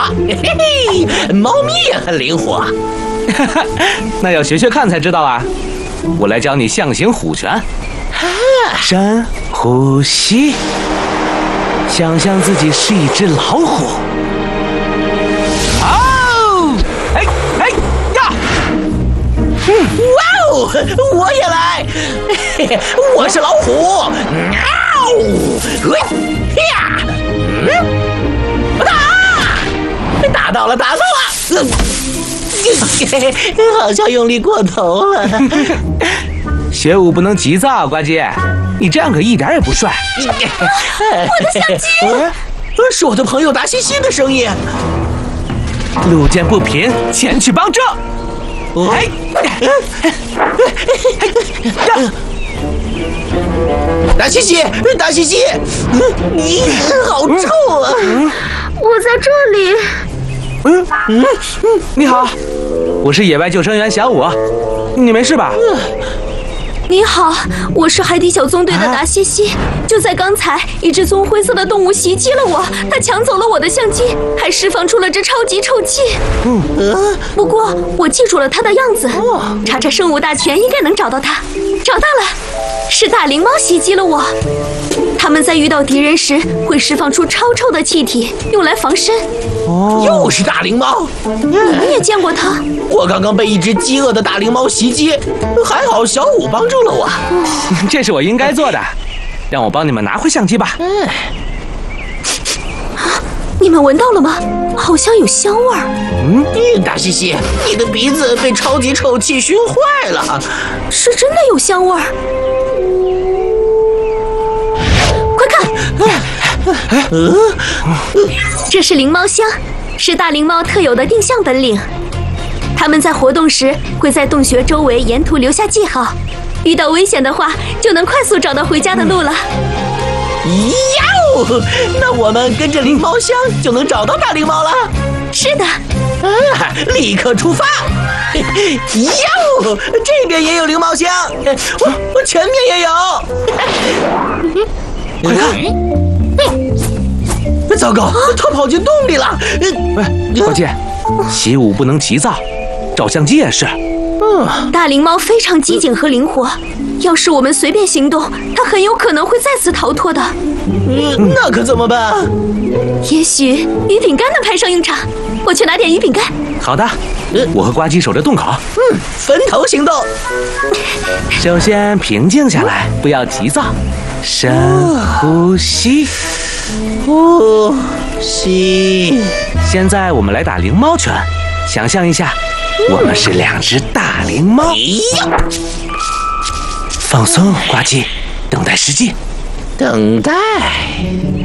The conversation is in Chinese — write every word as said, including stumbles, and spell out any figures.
嘿嘿，猫咪也很灵活。 那要学学看才知道啊！我来教你象形虎拳。深呼吸，想象自己是一只老虎。哦，哎哎呀！ 嗯，哇哦，我也来！嘿嘿，我是老虎。喵！呀！嗯，打！打到了，打到了！好像用力过头了。 学舞不能急躁，呱唧，你这样可一点也不帅。 我的相机！ 是我的朋友达西西的声音。 路见不平，前去帮正。哎， 达西西，达西西，你好臭啊！ 我在这里。 嗯嗯嗯，你好，我是野外救生员小五，你没事吧？ 你好，我是海底小纵队的达西西。就在刚才，一只棕灰色的动物袭击了我，它抢走了我的相机，还释放出了只超级臭气。嗯，不过我记住了它的样子，查查生物大全应该能找到它。找到了，是大灵猫袭击了我。它们在遇到敌人时会释放出超臭的气体，用来防身。 哦，又是大灵猫！ 你们也见过它？ 我刚刚被一只饥饿的大灵猫袭击，还好小五帮助了我。 这是我应该做的，让我帮你们拿回相机吧。 嗯， 你们闻到了吗？好像有香味儿。 嗯，大西西，你的鼻子被超级臭气熏坏了。 是真的有香味儿。快看！ 嗯， 这是灵猫香，是大灵猫特有的定向本领。它们在活动时会在洞穴周围沿途留下记号，遇到危险的话就能快速找到回家的路了。 呀哦，那我们跟着灵猫香就能找到大灵猫了。 是的， 啊，立刻出发！呀哦，这边也有灵猫香，我我前面也有。 快看！ 糟糕，它跑进洞里了！ 喂，伙计，习武不能急躁，照相机也是。 嗯，大灵猫非常机警和灵活，要是我们随便行动，它很有可能会再次逃脱的。 嗯，那可怎么办？ 也许鱼饼干能派上用场，我去拿点鱼饼干。 好的，我和呱唧守着洞口。 嗯，分头行动。 首先平静下来，不要急躁，深呼吸， 呼吸。 现在我们来打灵猫拳，想象一下，我们是两只大灵猫。放松，呱唧，等待时机。 等待。